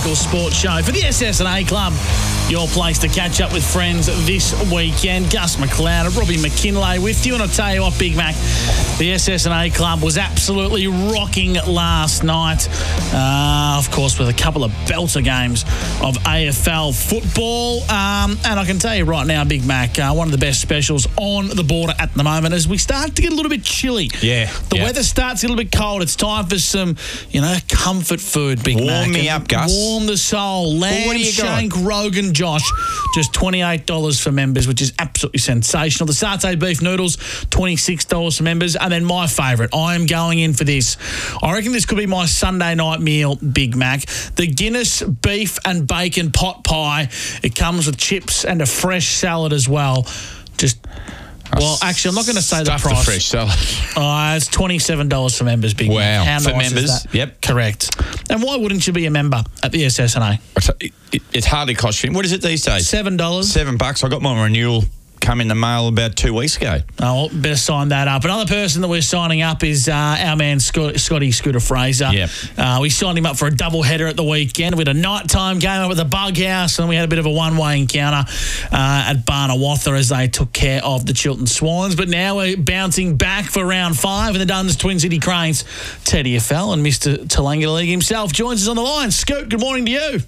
local sports show for the SS&A Club. Your place to catch up with friends this weekend. Gus McLeod, Robbie McKinlay with you. And I'll tell you what, Big Mac, the SS&A Club was absolutely rocking last night. Of course, with a couple of belter games of AFL football. And I can tell you right now, Big Mac, one of the best specials on the border at the moment as we start to get a little bit chilly. Yeah. The weather starts a little bit cold. It's time for some, comfort food, Big Mac. Warm me up, Gus. Warm the soul. Lamb shank Rogan Josh, just $28 for members, which is absolutely sensational. The satay beef noodles, $26 for members. And then my favourite, I am going in for this. I reckon this could be my Sunday night meal, Big Mac. The Guinness beef and bacon pot pie. It comes with chips and a fresh salad as well. Actually, I'm not going to say the price. The fresh salad. It's $27 for members, Big Mac. How for nice members, is that? Yep. Correct. And why wouldn't you be a member at the SS&A? It's hardly costing. What is it these days? $7. $7. I got my renewal come in the mail about 2 weeks ago. Oh, well, better sign that up. Another person that we're signing up is our man Scotty Scooter Fraser. Yep. We signed him up for a double header at the weekend. We had a nighttime game up at the Bug House, and we had a bit of a one-way encounter at Barnawatha as they took care of the Chiltern Swans. But now we're bouncing back for round 5 in the Duns Twin City Cranes. Teddy Affel and Mr. Talanga League himself joins us on the line. Scoot, good morning to you.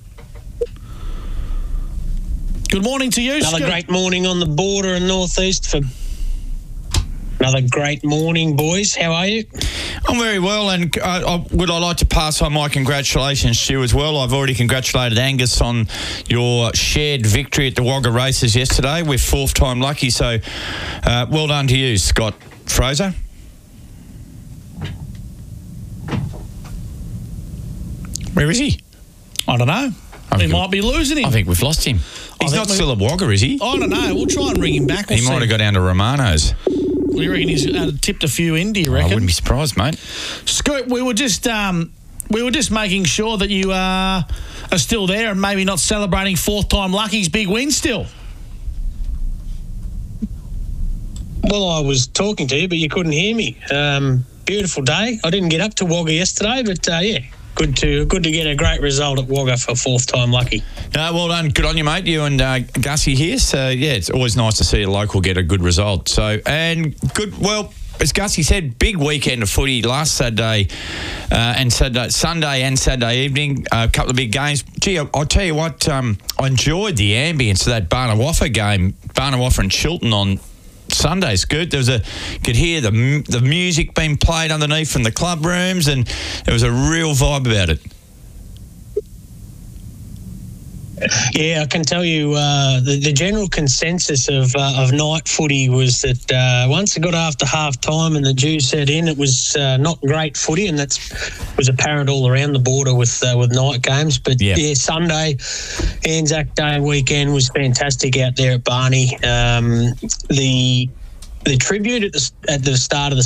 Good morning to you, Another Scoot. great morning on the border and northeast for another great morning, boys. How are you? I'm very well, and I like to pass on my congratulations to you as well. I've already congratulated Angus on your shared victory at the Wagga races yesterday. We're 4th time lucky, so well done to you, Scott Fraser. Where is he? I don't know. We might be losing him. I think we've lost him. He's not still at Wagga, is he? I don't know. We'll try and ring him back. He might have got down to Romano's. Well, you reckon he's tipped a few in, do you reckon? I wouldn't be surprised, mate. Scoot, we were just making sure that you are still there and maybe not celebrating 4th time lucky's big win still. Well, I was talking to you, but you couldn't hear me. Beautiful day. I didn't get up to Wagga yesterday, but good to get a great result at Wagga for 4th time lucky. Well done. Good on you, mate. You and Gussie here. So, it's always nice to see a local get a good result. So, and good, well, as Gussie said, big weekend of footy last Saturday and Sunday and Saturday evening. A couple of big games. Gee, I'll tell you what, I enjoyed the ambience of that Barnawatha game, Barnawatha and Chiltern on Sunday's good. Could hear the music being played underneath from the club rooms, and there was a real vibe about it. Yeah, I can tell you the general consensus of night footy was that once it got after half time and the dew set in, it was not great footy, and that was apparent all around the border with night games. But Sunday, Anzac Day weekend was fantastic out there at Barney. The tribute at the start of the